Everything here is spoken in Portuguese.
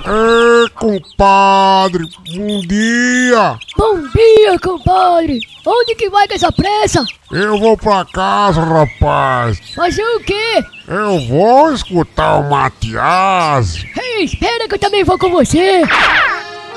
Ei, compadre, bom dia! Bom dia, compadre! Onde que vai com essa pressa? Eu vou pra casa, rapaz. Fazer o quê? Eu vou escutar o Matias. Ei, espera que eu também vou com você!